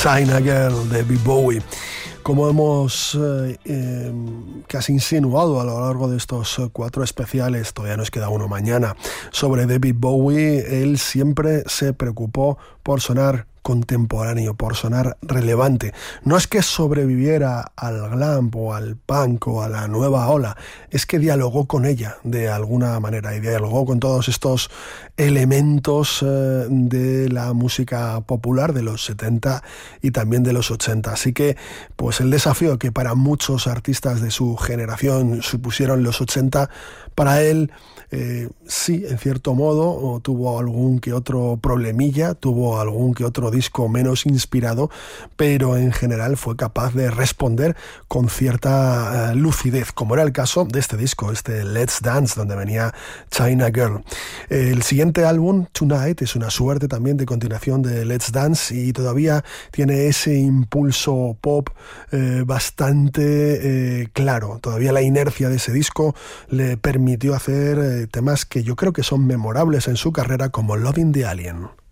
China Girl de David Bowie. Como hemos casi insinuado a lo largo de estos 4 especiales, todavía nos queda uno mañana, sobre David Bowie, él siempre se preocupó por sonar contemporáneo, por sonar relevante. No es que sobreviviera al glam o al punk o a la nueva ola, es que dialogó con ella de alguna manera y dialogó con todos estos elementos de la música popular de los 70 y también de los 80. Así que pues el desafío que para muchos artistas de su generación supusieron los 80, para él sí, en cierto modo, tuvo algún que otro problemilla, tuvo algún que otro disco menos inspirado, pero en general fue capaz de responder con cierta lucidez, como era el caso de este disco, este Let's Dance, donde venía China Girl. El siguiente álbum, Tonight, es una suerte también de continuación de Let's Dance y todavía tiene ese impulso pop bastante claro. Todavía la inercia de ese disco le permitió hacer temas que yo creo que son memorables en su carrera, como Loving the Alien.